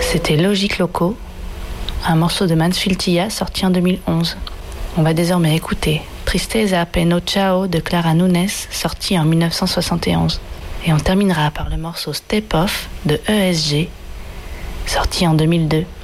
C'était Logique Locaux, un morceau de Mansfield Tia sorti en 2011. On va désormais écouter Tristeza Peno Ciao de Clara Nunes, sorti en 1971. Et on terminera par le morceau Step Off de ESG, sorti en 2002.